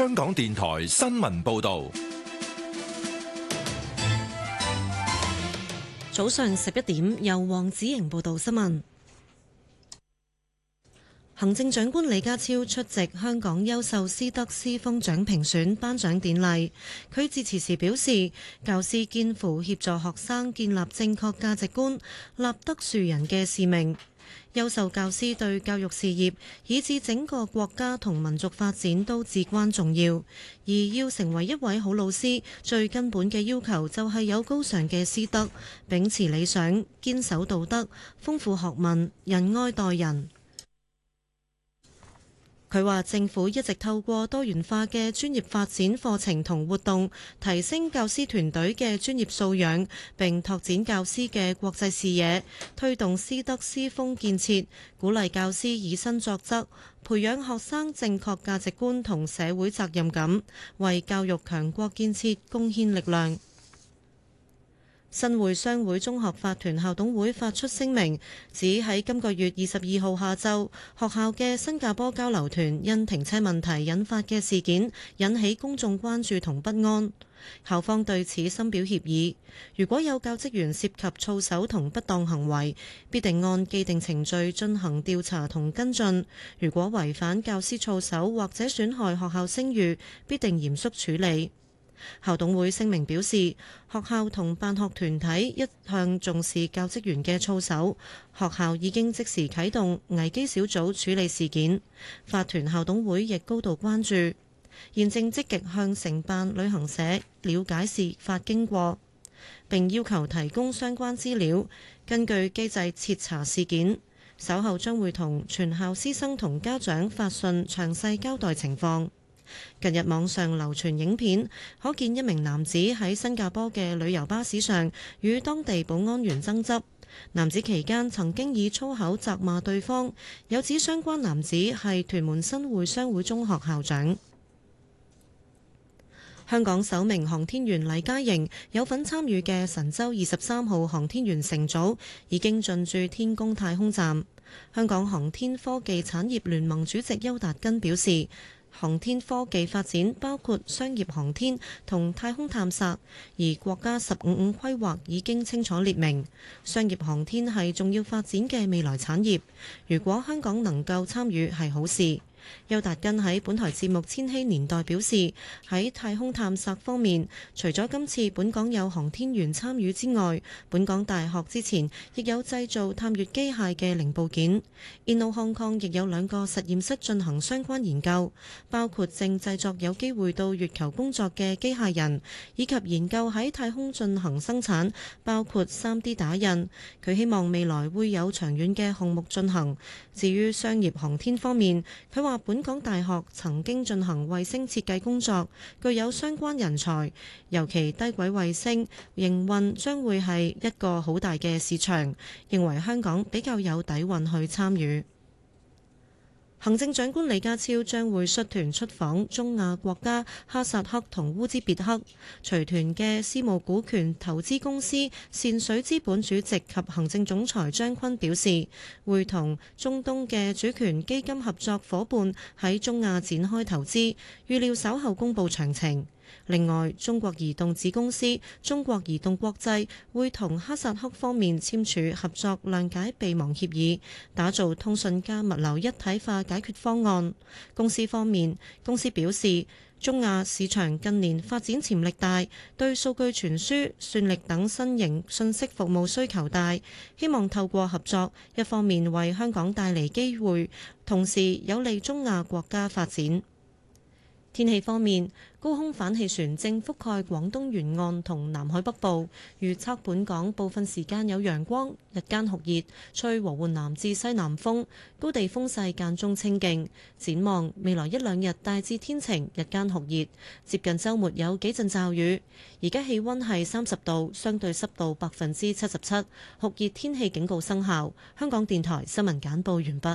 香港電台新聞報道。 早上11點，由黃子瑩報道新聞。行政長官李家超出席香港優秀師德師風獎評選頒獎典禮。佢致辭時表示，教師肩負協助學生建立正確價值觀、立德樹人嘅使命。優秀教師對教育事業以至整個國家同民族發展都至關重要。而要成為一位好老師，最根本嘅要求就係有高尚嘅師德，秉持理想，堅守道德，豐富學問，仁愛待人。佢話政府一直透過多元化嘅專業發展課程同活動，提升教師團隊嘅專業素養，並拓展教師嘅國際視野，推動師德師風建設，鼓勵教師以身作則，培養學生正確價值觀同社會責任感，為教育強國建設貢獻力量。新會商會中學法團校董會發出聲明，指喺今個月22號下晝，學校嘅新加坡交流團因停車問題引發嘅事件，引起公眾關注同不安。校方對此深表歉意。如果有教職員涉及操守同不當行為，必定按既定程序進行調查同跟進。如果違反教師操守或者損害學校聲譽，必定嚴肅處理。校董會聲明表示，學校同辦學團體一向重視教職員嘅操守，學校已經即時啟動危機小組處理事件。法團校董會亦高度關注，現正積極向承辦旅行社了解事發經過，並要求提供相關資料，根據機制徹查事件。稍後將會同全校師生同家長發信詳細交代情況。近日網上流傳影片，可見一名男子喺新加坡嘅旅遊巴士上與當地保安員爭執。男子期間曾經以粗口責罵對方，有指相關男子係屯門新會商會中學校長。香港首名航天員黎嘉瑩有份參與嘅神舟23號航天員乘組已經進駐天宮太空站。香港航天科技產業聯盟主席邱達根表示，航天科技發展包括商業航天同太空探索，而國家15+5規劃已經清楚列明，商業航天係重要發展嘅未來產業。如果香港能夠參與係好事。邱達根喺本台節目《千禧年代》表示，喺太空探索方面，除咗今次本港有航天員參與之外，本港大學之前亦有製造探月機械嘅零部件。Inno Hong Kong 亦有2個實驗室進行相關研究，包括正製作有機會到月球工作嘅機械人，以及研究喺太空進行生產，包括 3D 打印。佢希望未來會有長遠嘅項目進行。至於商業航天方面，佢話本港大學曾經進行衛星設計工作，具有相關人才，尤其低軌衛星營運將會係一個好大嘅市場，認為香港比較有底蘊去參與。行政長官李家超將會率團出訪中亞國家哈薩克同烏茲別克。隨團嘅私募股權投資公司善水資本主席及行政總裁張坤表示，會同中東嘅主權基金合作伙伴喺中亞展開投資，預料稍後公佈詳情。另外，中國移動子公司中國移動國際會同哈薩克方面簽署合作諒解備忘協議，打造通訊加物流一體化解決方案。公司方面，公司表示，中亞市場近年發展潛力大，對數據傳輸、算力等新型信息服務需求大，希望透過合作，一方面為香港帶嚟機會，同時有利中亞國家發展。天氣方面，高空反氣旋正覆蓋廣東沿岸同南海北部，預測本港部分時間有陽光，日間酷熱，吹和緩南至西南風，高地風勢間中清勁。展望未來1-2日大致天晴，日間酷熱，接近週末有幾陣驟雨。而家氣溫係30度，相對濕度77%，酷熱天氣警告生效。香港電台新聞簡報完畢。